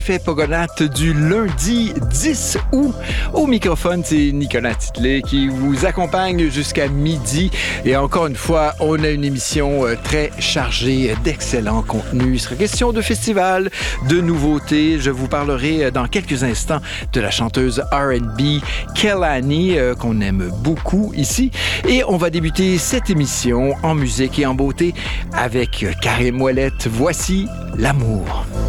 Fait Pogonate du lundi 10 août. Au microphone, c'est Nicolas Titley qui vous accompagne jusqu'à midi. Et encore une fois, on a une émission très chargée d'excellents contenus. Il sera question de festival, de nouveautés. Je vous parlerai dans quelques instants de la chanteuse R&B Kehlani, qu'on aime beaucoup ici. Et on va débuter cette émission en musique et en beauté avec Karim Ouellet. Voici L'amour.